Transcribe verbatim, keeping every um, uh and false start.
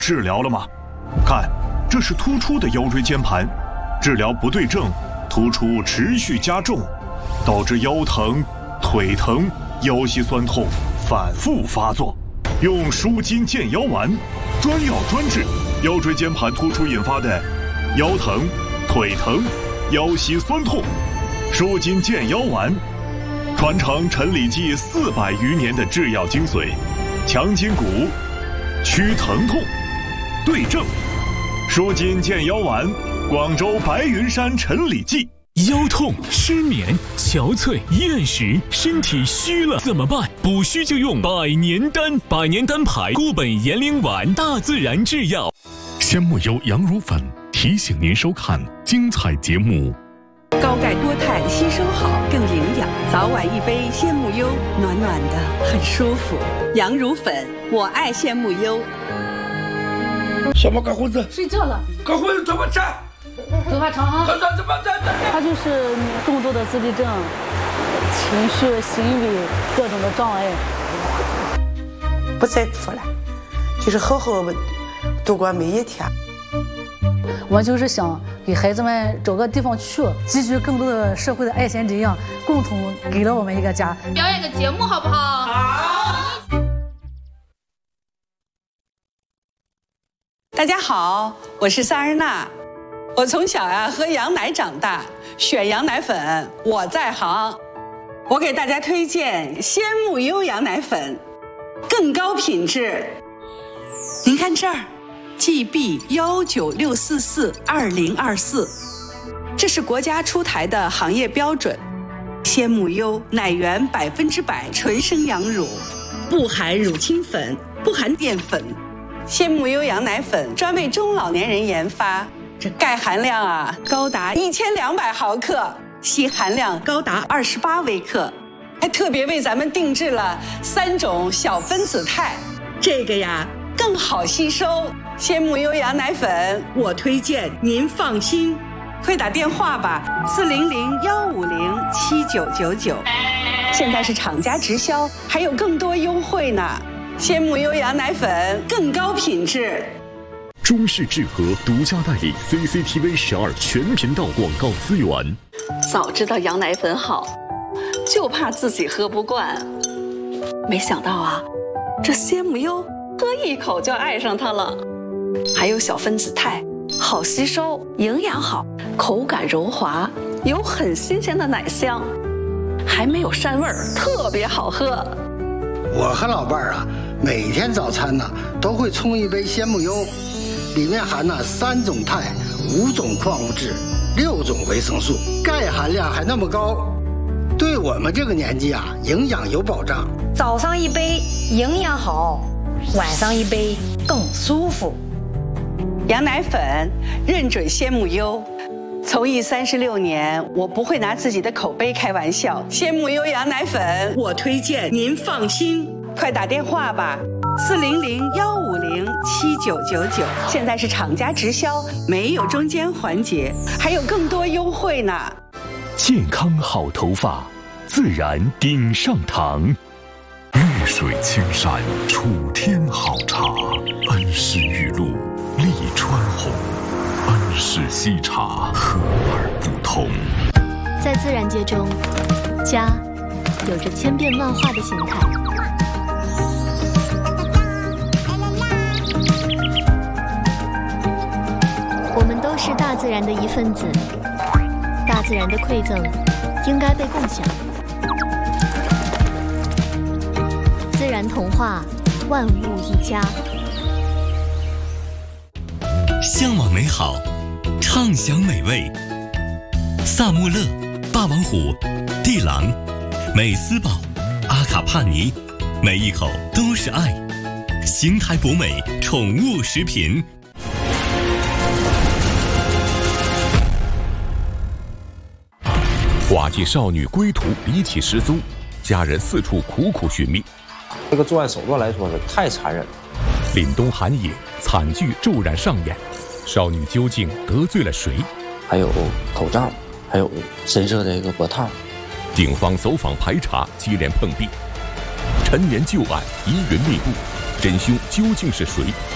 治疗了吗？看，这是突出的腰椎间盘，治疗不对症，突出持续加重，导致腰疼、腿疼、腰膝酸痛反复发作。用舒筋健腰丸，专药专治腰椎间盘突出引发的腰疼、腿疼、腰膝酸痛。舒筋健腰丸，传承陈李济四百余年的制药精髓，强筋骨，祛疼痛，对症。舒筋健腰丸，广州白云山陈李济。 腰痛、失眠、憔悴、厌食，身体虚了怎么办？补虚就用百年丹，百年丹牌固本延龄丸，大自然制药。 鲜木优羊乳粉提醒您收看精彩节目。 高钙多肽吸收好，更营养。早晚一杯鲜木优，暖暖的，很舒服。羊乳粉，我爱鲜木优。 小猫搞胡子， 睡觉了。 搞胡子怎么站？ 头发长哈。 怎么怎么怎么？ 他就是重度的自闭症，情绪、心理各种的障碍。 不再哭了，就是好好度过每一天。 我就是想给孩子们找个地方去，汲取更多的社会的爱心力量，共同给了我们一个家。 表演个节目好不好？ 好。大家好，我是萨日娜。我从小呀、啊、喝羊奶长大，选羊奶粉我在行。我给大家推荐鲜木优羊奶粉，更高品质。您看这儿。G B 幺九六四四二零二四，这是国家出台的行业标准。鲜木优奶源百分之百纯生羊乳，不含乳清粉，不含淀粉。鲜木优羊奶粉专为中老年人研发，这钙含量啊高达一千两百毫克，硒含量高达二十八微克，还特别为咱们定制了三种小分子肽，这个呀更好吸收。鲜木优羊奶粉，我推荐您放心，快打电话吧，四零零幺五零七九九九。现在是厂家直销，还有更多优惠呢。鲜木优羊奶粉更高品质。 中视智和独家代理 C C T V 十二全频道广告资源。 早知道羊奶粉好，就怕自己喝不惯。没想到啊，这鲜木优喝一口就爱上它了。还有小分子肽，好吸收，营养好，口感柔滑，有很新鲜的奶香，还没有膻味儿，特别好喝。 我和老伴儿啊，每天早餐呢都会冲一杯鲜木优，里面含了三种肽、五种矿物质、六种维生素，钙含量还那么高，对我们这个年纪啊，营养有保障。 早上一杯营养好，晚上一杯更舒服。 羊奶粉认准鲜木优，从艺三十六年，我不会拿自己的口碑开玩笑。鲜木优羊奶粉，我推荐您放心，快打电话吧，四零零幺五零七九九九。现在是厂家直销，没有中间环节，还有更多优惠呢。 健康好头发，自然顶上堂。 绿水青山楚天好茶，恩施玉露利川红，恩施西茶和而不同。 在自然界中，家有着千变万化的形态。我们都是大自然的一份子，大自然的馈赠应该被共享。自然童话，万物一家。 向往美好，畅享美味。萨穆勒、霸王虎、地狼、美斯堡、阿卡帕尼，每一口都是爱。邢台博美宠物食品。 花季少女归途离奇失踪，家人四处苦苦寻觅。 这个作案手段来说是太残忍了。 凛冬寒野，惨剧骤然上演，少女究竟得罪了谁？ 还有口罩，还有深色的一个脖套。 警方走访排查，接连碰壁，陈年旧案疑云密布，真凶究竟是谁？